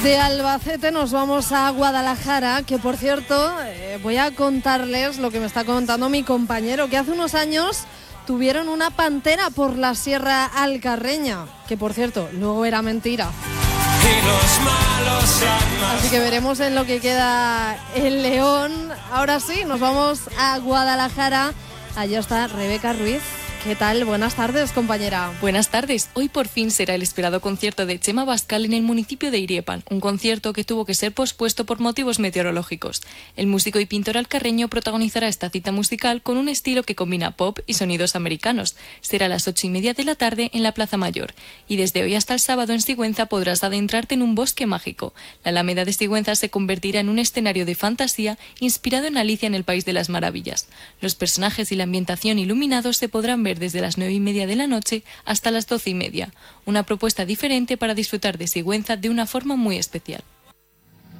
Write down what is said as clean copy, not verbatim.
De Albacete nos vamos a Guadalajara, que por cierto, voy a contarles lo que me está contando mi compañero, que hace unos años tuvieron una pantera por la Sierra Alcarreña, que por cierto, luego era mentira. Así que veremos en lo que queda el león. Ahora sí, nos vamos a Guadalajara. Allí está Rebeca Ruiz. ¿Qué tal? Buenas tardes, compañera. Buenas tardes. Hoy por fin será el esperado concierto de Chema Bascal en el municipio de Iriepan, un concierto que tuvo que ser pospuesto por motivos meteorológicos. El músico y pintor alcarreño protagonizará esta cita musical con un estilo que combina pop y sonidos americanos. Será a las 8:30 de la tarde en la Plaza Mayor. Y desde hoy hasta el sábado en Sigüenza podrás adentrarte en un bosque mágico. La Alameda de Sigüenza se convertirá en un escenario de fantasía inspirado en Alicia en el País de las Maravillas. Los personajes y la ambientación iluminados se podrán ver desde las 9:30 de la noche hasta las 12:30. Una propuesta diferente para disfrutar de Sigüenza de una forma muy especial.